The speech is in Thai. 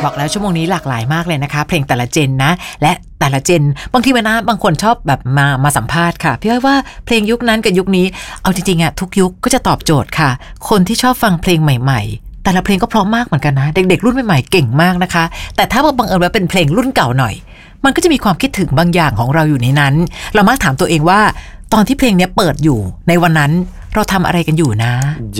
บอกแล้วชั่วโมงนี้หลากหลายมากเลยนะคะเพลงแต่ละเจนนะและแต่ละเจนบางทีมันนะบางคนชอบแบบมาสัมภาษณ์ค่ะพี่อ้อยว่าเพลงยุคนั้นกับยุคนี้เอาจริงๆอะทุกยุคก็จะตอบโจทย์ค่ะคนที่ชอบฟังเพลงใหม่ๆแต่ละเพลงก็เพราะมากเหมือนกันนะเด็กๆรุ่นใหม่ๆเก่งมากนะคะแต่ถ้าบังเอิญว่าเป็นเพลงรุ่นเก่าหน่อยมันก็จะมีความคิดถึงบางอย่างของเราอยู่ในนั้นเรามักถามตัวเองว่าตอนที่เพลงนี้เปิดอยู่ในวันนั้นเราทำอะไรกันอยู่นะ